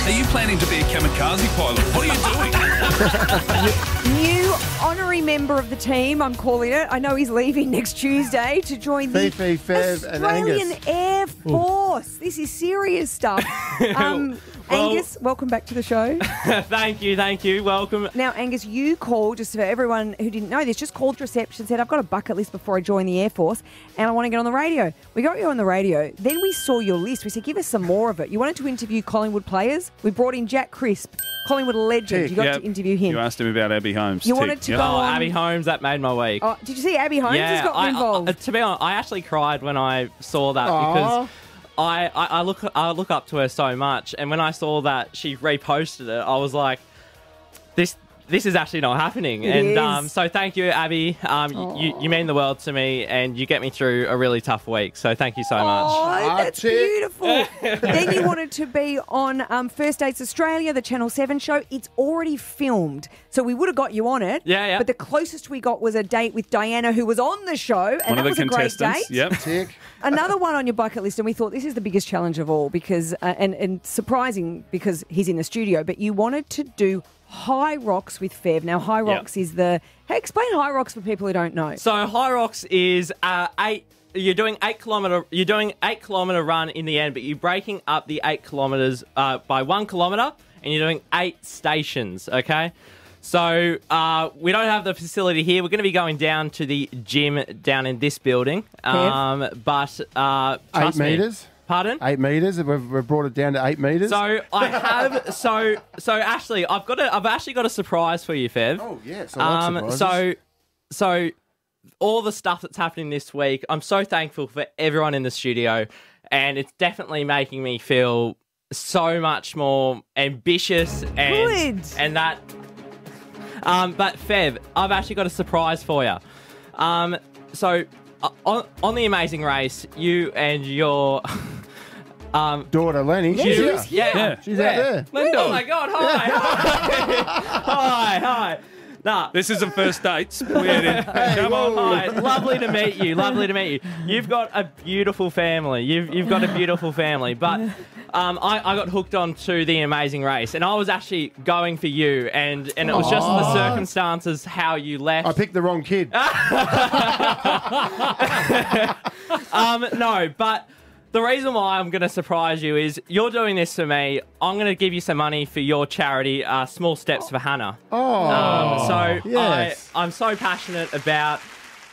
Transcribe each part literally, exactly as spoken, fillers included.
Are you planning to be a kamikaze pilot? What are you doing? New honorary member of the team, I'm calling it. I know he's leaving next Tuesday to join the Fifi, Fev and Australian Angus. Air Force. This is serious stuff. Um, Well- Angus, welcome back to the show. Thank you, thank you. Welcome. Now, Angus, you called, just for everyone who didn't know this, just called reception, said, I've got a bucket list before I join the Air Force and I want to get on the radio. We got you on the radio. Then we saw your list. We said, give us some more of it. You wanted to interview Collingwood players. We brought in Jack Crisp, Collingwood legend. Tick. You got Yep. to interview him. You asked him about Abby Holmes. You Tick. wanted to Yep. go Oh, on. Abby Holmes, that made my week. Oh, did you see Abby Holmes has got I, involved? I, to be honest, I actually cried when I saw that Aw. because I, I, I look I look up to her so much, and when I saw that she reposted it, I was like, this this is actually not happening. It and is. um, so thank you, Abby. Um, you, you mean the world to me, and you get me through a really tough week. So thank you so much. Oh, that's Tick. beautiful. Then you wanted to be on um, First Dates Australia, the Channel seven show. It's already filmed, so we would have got you on it. Yeah, yeah. But the closest we got was a date with Diana, who was on the show, and One that of the was a great contestants. date. Yep. Tick. Another one on your bucket list, and we thought this is the biggest challenge of all because, uh, and, and surprising because he's in the studio, but you wanted to do High Rocks with Fev. Now, High Rocks is the, hey, explain High Rocks for people who don't know. So High Rocks is uh, eight. You're doing eight kilometer. You're doing eight kilometer run in the end, but you're breaking up the eight kilometers uh, by one kilometer, and you're doing eight stations. Okay. So uh, we don't have the facility here. We're going to be going down to the gym down in this building. Um, but uh, Eight trust me. metres? Pardon? Eight metres. We've, we've brought it down to eight metres. So I have. So so Ashley, I've got a. I've actually got a surprise for you, Fev. oh, yes. I like Um, surprises. so, so all the stuff that's happening this week, I'm so thankful for everyone in the studio, and it's definitely making me feel so much more ambitious and Good. and that. Um, but Fev, I've actually got a surprise for you. Um, so uh, on on the Amazing Race, you and your um. daughter Lenny. Yeah, she's she here. was Yeah, Yeah. She's yeah. out there. Oh my God! Hi, hi, hi, hi. Nah, This isn't first dates. Weird. in. Come on. Hi, lovely to meet you. Lovely to meet you. You've got a beautiful family. You've you've got a beautiful family. But um, I, I got hooked on to the Amazing Race, and I was actually going for you, and, and it was just the circumstances how you left. I picked the wrong kid. Um, no, but the reason why I'm going to surprise you is you're doing this for me. I'm going to give you some money for your charity, uh, Small Steps for Hannah. Oh. Um, so yes. I, I'm so passionate about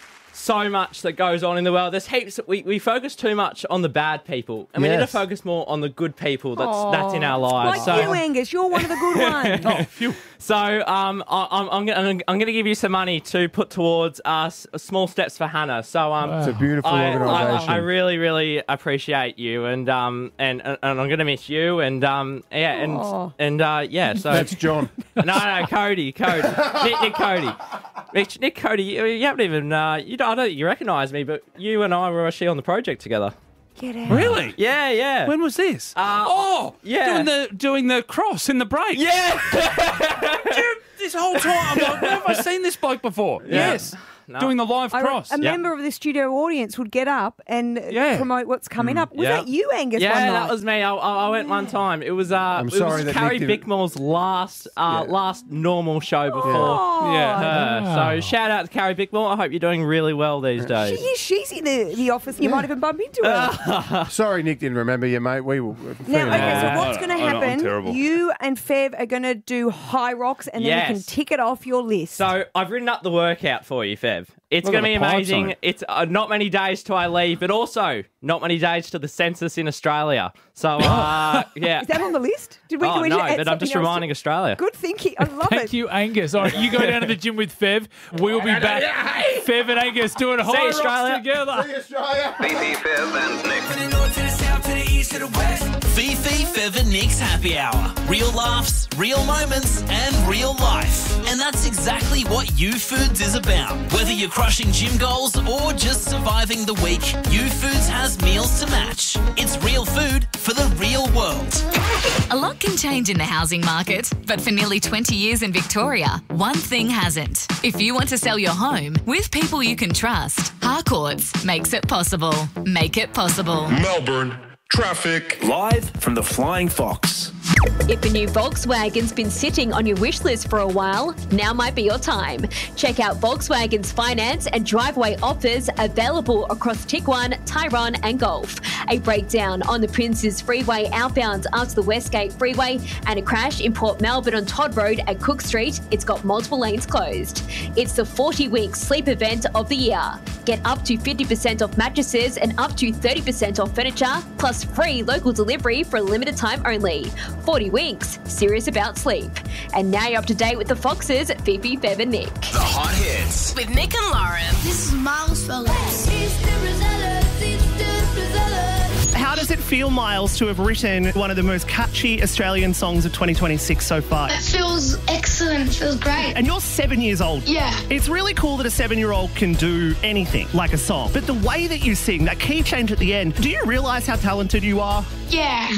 so much that goes on in the world. There's heaps. We, we focus too much on the bad people, and we need to Yes. focus more on the good people that's that's in our lives. Like so you, Angus, you're one of the good ones. so um, I, I'm I'm gonna, I'm going to give you some money to put towards us uh, Small Steps for Hannah. So um, It's a beautiful I, I, organisation. I really, really appreciate you, and um, and and I'm going to miss you, and um, yeah, and Aw. and uh, yeah. So That's John. no, no, Cody, Cody, Nick, Nick Cody, Nick, Nick Cody. You, you haven't even uh, you don't, I don't think you recognise me, but you and I were actually on the project together. Get out. Really? Yeah, yeah. When was this? Uh, oh, yeah. Doing the doing the cross in the break. Yeah. Dude, this whole time I'm like, where have I seen this bloke before? Yes. No. Doing the live I- cross. a member of the studio audience would get up and Yeah. promote what's coming up. Was yeah. that you, Angus? Yeah, one night? that was me. I, I I went one time. It was uh, it sorry was that Carrie Nick didn't- Bickmore's last uh, Yeah. last normal show before Oh. Yeah. her. So shout out to Carrie Bickmore. I hope you're doing really well these She days. is, she's in the, the office and you might even bump into her. Sorry, Nick didn't remember you, mate. We will. Now, okay, so Oh, what's I going to don't- I don't- I'm happen? terrible. You and Fev are going to do High Rocks and then you can Yes. tick it off your list. So I've written up the workout for you, Fev. It's Look going to at be the pipes on amazing. it. It's uh, not many days till I leave, but also not many days to the census in Australia. So uh, yeah. is that on the list? Did we, Oh did we no, add but I'm just something else? reminding Australia. Good thinking. I love Thank it. you, Angus. All right, you go down to the gym with Fev. We'll be back. Fev and Angus doing High Rocks Australia. together. Australia. Fifi, Fev, and Nick. From the north to the south to the east to the west. Fifi, Fev and Nick's Happy Hour. Real laughs, real moments, and real life. And that's exactly what U Foods is about. Whether you're crushing gym goals or just surviving the week, U Foods has meals to match. It's real food for the real world. A lot can change in the housing market, but for nearly twenty years in Victoria, one thing hasn't. If you want to sell your home with people you can trust, Harcourts makes it possible. Make it possible. Melbourne, traffic. Live from the Flying Fox. If a new Volkswagen's been sitting on your wish list for a while, now might be your time. Check out Volkswagen's finance and driveway offers available across Tiguan, Tyrone and Gulf. A breakdown on the Princes Freeway outbound after the Westgate Freeway and a crash in Port Melbourne on Todd Road at Cook Street. It's got multiple lanes closed. It's the forty-week sleep event of the year. Get up to fifty percent off mattresses and up to thirty percent off furniture, plus free local delivery for a limited time only. forty weeks, serious about sleep. And now you're up to date with the Foxes, Fifi, Fev and Nick. The Hot Hits. With Nick and Lauren. This is Miles Fellas. How does it feel, Miles, to have written one of the most catchy Australian songs of twenty twenty-six so far? It feels excellent. It feels great. And you're seven years old. Yeah. It's really cool that a seven-year-old can do anything, like a song. But the way that you sing, that key change at the end, do you realise how talented you are? Yeah.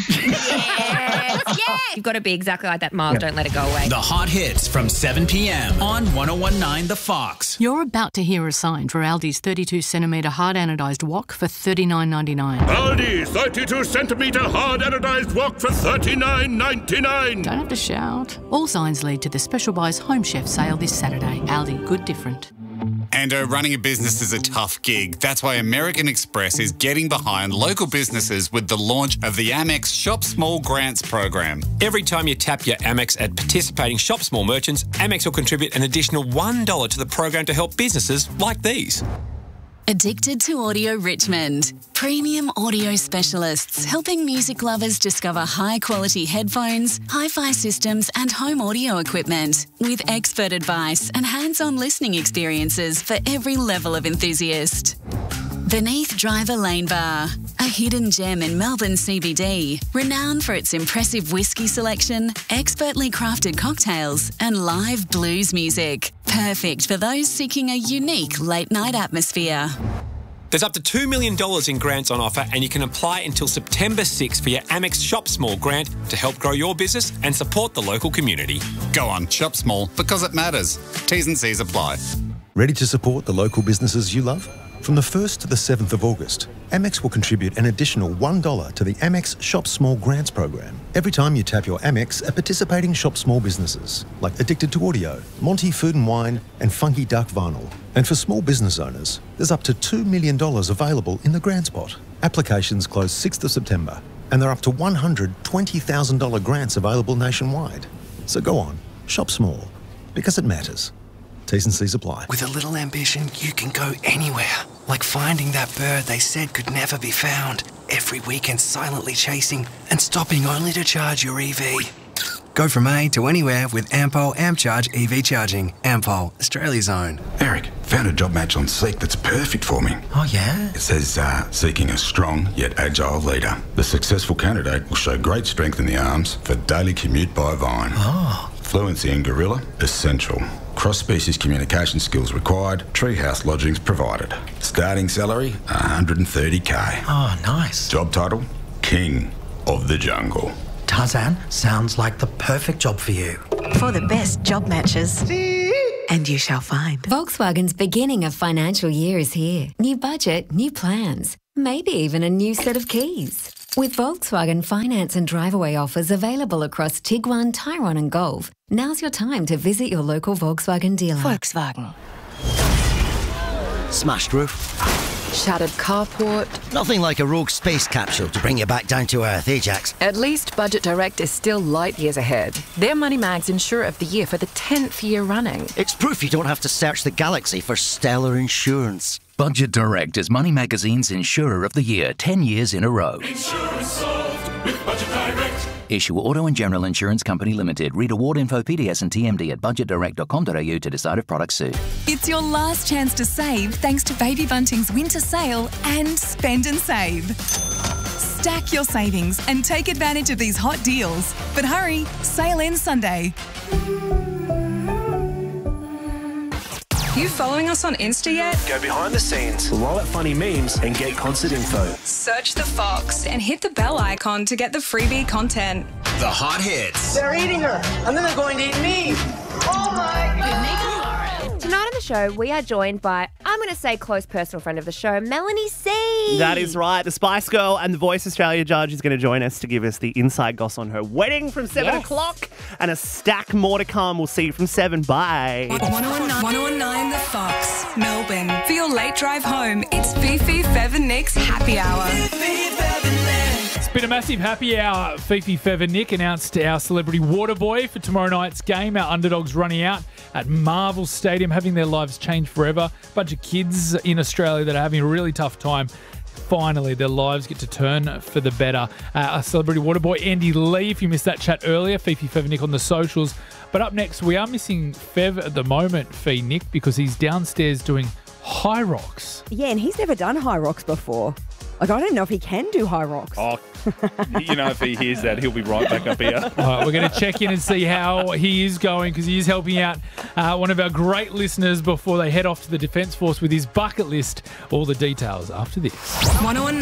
Yes, yeah. You've got to be exactly like that, Miles. Don't let it go away. The Hot Hits from seven p.m. on one oh one point nine The Fox. You're about to hear a sign for Aldi's thirty-two centimetre hard anodised wok for thirty-nine ninety-nine. Aldi, thirty-two centimetre hard anodised wok for thirty-nine ninety-nine. Don't have to shout. All signs lead to the Special Buys Home Chef sale this Saturday. Aldi, good different. And uh, running a business is a tough gig. That's why American Express is getting behind local businesses with the launch of the Amex Shop Small Grants program. Every time you tap your Amex at participating Shop Small merchants, Amex will contribute an additional one dollar to the program to help businesses like these. Addicted to Audio Richmond. Premium audio specialists helping music lovers discover high-quality headphones, hi-fi systems and home audio equipment with expert advice and hands-on listening experiences for every level of enthusiast. Beneath Driver Lane Bar, a hidden gem in Melbourne C B D, renowned for its impressive whiskey selection, expertly crafted cocktails and live blues music. Perfect for those seeking a unique late-night atmosphere. There's up to two million dollars in grants on offer and you can apply until September sixth for your Amex Shop Small grant to help grow your business and support the local community. Go on, shop small because it matters. T's and C's apply. Ready to support the local businesses you love? From the first to the seventh of August, Amex will contribute an additional one dollar to the Amex Shop Small Grants program every time you tap your Amex at participating Shop Small businesses like Addicted to Audio, Monty Food and Wine and Funky Duck Vinyl. And for small business owners, there's up to two million dollars available in the grants pot. Applications close sixth of September and there are up to one hundred twenty thousand dollars grants available nationwide. So go on, shop small, because it matters. T's and C's apply. With a little ambition, you can go anywhere. Like finding that bird they said could never be found. Every weekend silently chasing and stopping only to charge your E V. Go from A to anywhere with Ampol AmpCharge E V charging. Ampol, Australia's own. Eric, found a job match on Seek that's perfect for me. Oh, yeah? It says, uh, seeking a strong yet agile leader. The successful candidate will show great strength in the arms for daily commute by Vine. Oh. Fluency in Gorilla, essential. Cross-species communication skills required. Treehouse lodgings provided. Starting salary, one hundred thirty k. Oh, nice. Job title, King of the Jungle. Tarzan, sounds like the perfect job for you. For the best job matches. And you shall find. Volkswagen's beginning of financial year is here. New budget, new plans. Maybe even a new set of keys. With Volkswagen finance and drive-away offers available across Tiguan, Tyrone and Gulf, now's your time to visit your local Volkswagen dealer. Volkswagen. Smashed roof. Shattered carport. Nothing like a rogue space capsule to bring you back down to earth, eh, Jax? At least Budget Direct is still light years ahead. They're Money Mag's Insurer of the Year for the tenth year running. It's proof you don't have to search the galaxy for stellar insurance. Budget Direct is Money Magazine's Insurer of the Year, ten years in a row. Insurance solved with Budget Direct. Issue Auto and General Insurance Company Limited. Read award info, P D S and T M D at budget direct dot com dot a u to decide if products suit. It's your last chance to save thanks to Baby Bunting's winter sale and Spend and Save. Stack your savings and take advantage of these hot deals. But hurry, sale ends Sunday. You following us on Insta yet? Go behind the scenes, roll out funny memes, and get concert info. Search The Fox and hit the bell icon to get the freebie content. The Hot Hits. They're eating her, and then they're going to eat me. Oh my God. With Nick and Lauren. Tonight on the show, we are joined by, I'm going to say, close personal friend of the show, Melanie C. That is right. The Spice Girl and the Voice Australia judge is going to join us to give us the inside goss on her wedding from seven Yes. o'clock. And a stack more to come. We'll see you from seven. Bye. one oh nine The Fox, Melbourne. For your late drive home, it's Fifi, Fev and Nick's Happy Hour. It's been a massive happy hour. Fifi, Fev and Nick announced our celebrity water boy for tomorrow night's game. Our underdogs running out at Marvel Stadium, having their lives changed forever. A bunch of kids in Australia that are having a really tough time. Finally, their lives get to turn for the better. Uh, our celebrity water boy, Andy Lee, if you missed that chat earlier, Fifi, Fev and Nick on the socials. But up next, we are missing Fev at the moment, Fee Nick, because he's downstairs doing high rocks. Yeah, and he's never done high rocks before. Like, I don't know if he can do high rocks. Oh, you know, if he hears that, he'll be right back up here. All right, we're going to check in and see how he is going, because he is helping out uh, one of our great listeners before they head off to the Defence Force with his bucket list. All the details after this. one oh one